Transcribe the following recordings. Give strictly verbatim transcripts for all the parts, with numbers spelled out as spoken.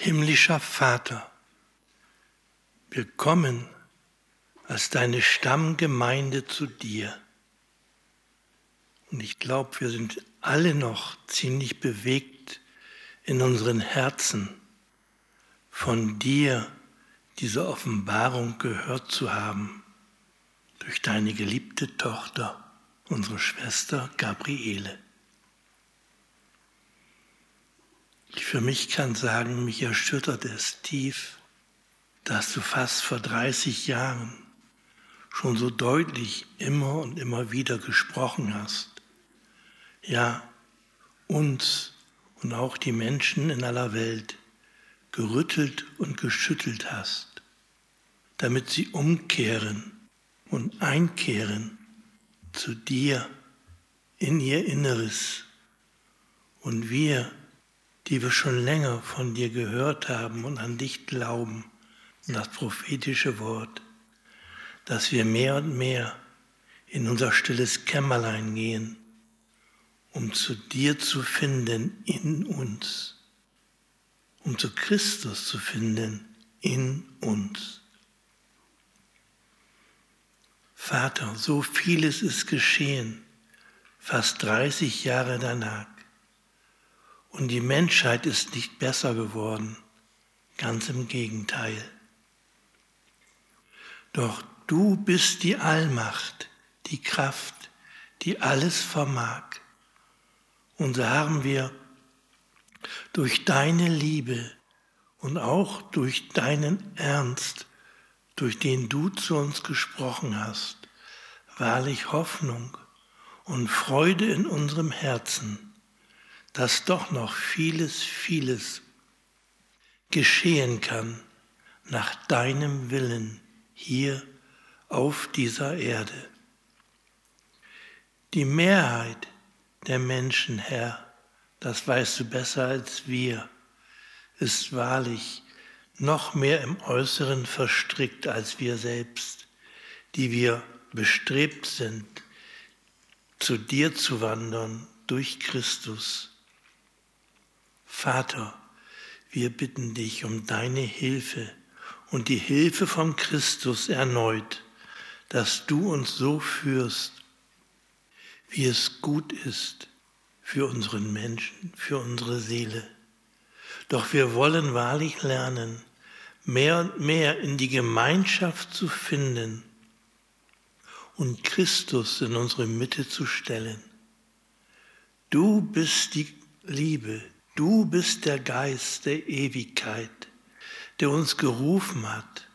Himmlischer Vater, wir kommen als deine Stammgemeinde zu dir. Und ich glaube, wir sind alle noch ziemlich bewegt in unseren Herzen, von dir diese Offenbarung gehört zu haben, durch deine geliebte Tochter, unsere Schwester Gabriele. Ich für mich kann sagen, mich erschüttert es tief, dass du fast vor dreißig Jahren schon so deutlich immer und immer wieder gesprochen hast. Ja, uns und auch die Menschen in aller Welt gerüttelt und geschüttelt hast, damit sie umkehren und einkehren zu dir in ihr Inneres. Und wir, die wir schon länger von dir gehört haben und an dich glauben, und das prophetische Wort, dass wir mehr und mehr in unser stilles Kämmerlein gehen, um zu dir zu finden in uns, um zu Christus zu finden in uns. Vater, so vieles ist geschehen, fast dreißig Jahre danach. Und die Menschheit ist nicht besser geworden, ganz im Gegenteil. Doch du bist die Allmacht, die Kraft, die alles vermag. Und so haben wir durch deine Liebe und auch durch deinen Ernst, durch den du zu uns gesprochen hast, wahrlich Hoffnung und Freude in unserem Herzen, dass doch noch vieles, vieles geschehen kann nach deinem Willen hier auf dieser Erde. Die Mehrheit der Menschen, Herr, das weißt du besser als wir, ist wahrlich noch mehr im Äußeren verstrickt als wir selbst, die wir bestrebt sind, zu dir zu wandern durch Christus. Vater, wir bitten dich um deine Hilfe und die Hilfe von Christus erneut, dass du uns so führst, wie es gut ist für unseren Menschen, für unsere Seele. Doch wir wollen wahrlich lernen, mehr und mehr in die Gemeinschaft zu finden und Christus in unsere Mitte zu stellen. Du bist die Liebe, du bist der Geist der Ewigkeit, der uns gerufen hat.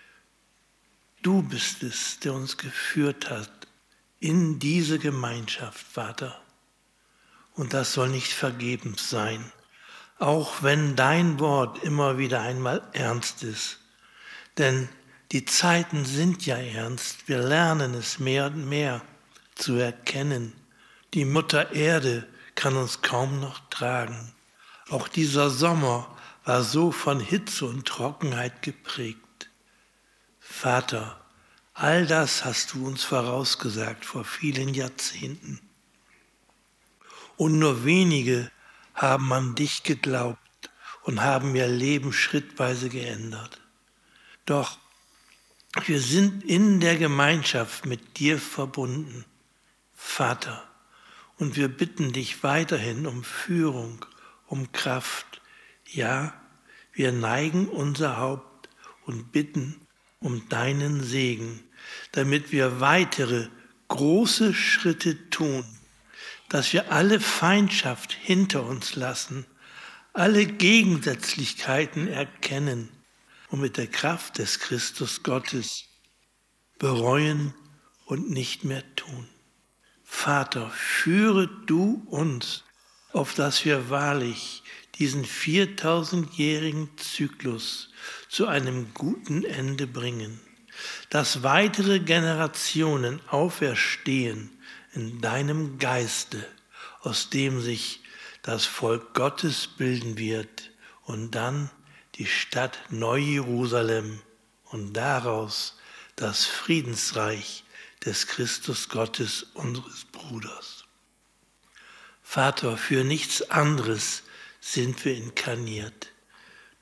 Du bist es, der uns geführt hat in diese Gemeinschaft, Vater. Und das soll nicht vergebens sein, auch wenn dein Wort immer wieder einmal ernst ist. Denn die Zeiten sind ja ernst, wir lernen es mehr und mehr zu erkennen. Die Mutter Erde kann uns kaum noch tragen. Auch dieser Sommer war so von Hitze und Trockenheit geprägt. Vater, all das hast du uns vorausgesagt vor vielen Jahrzehnten. Und nur wenige haben an dich geglaubt und haben ihr Leben schrittweise geändert. Doch wir sind in der Gemeinschaft mit dir verbunden, Vater, und wir bitten dich weiterhin um Führung, um Kraft. Ja, wir neigen unser Haupt und bitten um deinen Segen, damit wir weitere große Schritte tun, dass wir alle Feindschaft hinter uns lassen, alle Gegensätzlichkeiten erkennen und mit der Kraft des Christus Gottes bereuen und nicht mehr tun. Vater, führe du uns, auf dass wir wahrlich diesen viertausendjährigen Zyklus zu einem guten Ende bringen, dass weitere Generationen auferstehen in deinem Geiste, aus dem sich das Volk Gottes bilden wird und dann die Stadt Neu-Jerusalem und daraus das Friedensreich des Christus Gottes, unseres Bruders. Vater, für nichts anderes sind wir inkarniert.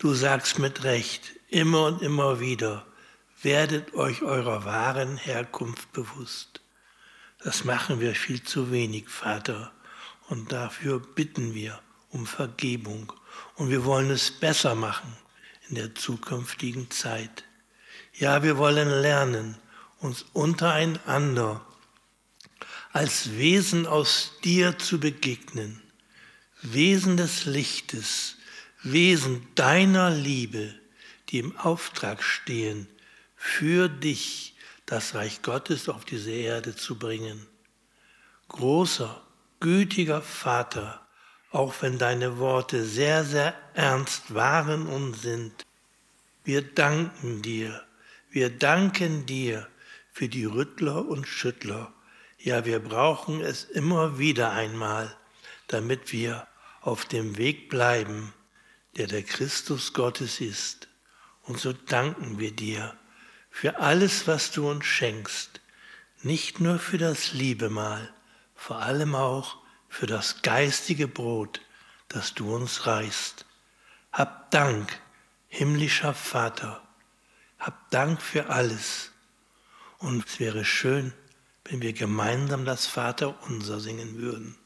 Du sagst mit Recht, immer und immer wieder, werdet euch eurer wahren Herkunft bewusst. Das machen wir viel zu wenig, Vater, und dafür bitten wir um Vergebung. Und wir wollen es besser machen in der zukünftigen Zeit. Ja, wir wollen lernen, uns untereinander als Wesen aus dir zu begegnen, Wesen des Lichtes, Wesen deiner Liebe, die im Auftrag stehen, für dich das Reich Gottes auf diese Erde zu bringen. Großer, gütiger Vater, auch wenn deine Worte sehr, sehr ernst waren und sind, wir danken dir, wir danken dir für die Rüttler und Schüttler. Ja, wir brauchen es immer wieder einmal, damit wir auf dem Weg bleiben, der der Christus Gottes ist. Und so danken wir dir für alles, was du uns schenkst, nicht nur für das Liebemahl, vor allem auch für das geistige Brot, das du uns reichst. Hab Dank, himmlischer Vater, hab Dank für alles. Und es wäre schön, wenn wir gemeinsam das Vaterunser singen würden.